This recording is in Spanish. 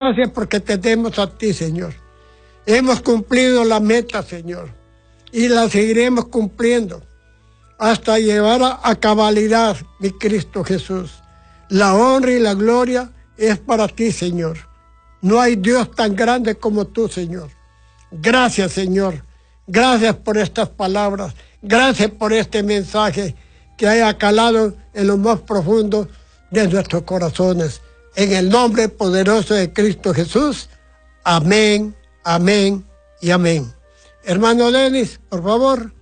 gracias porque tenemos a ti, Señor. Hemos cumplido la meta, Señor, y la seguiremos cumpliendo hasta llevar a cabalidad, mi Cristo Jesús. La honra y la gloria es para ti, Señor. No hay Dios tan grande como tú, Señor. Gracias, Señor. Gracias por estas palabras. Gracias por este mensaje que haya calado en lo más profundo de nuestros corazones. En el nombre poderoso de Cristo Jesús. Amén, amén y amén. Hermano Denis, por favor.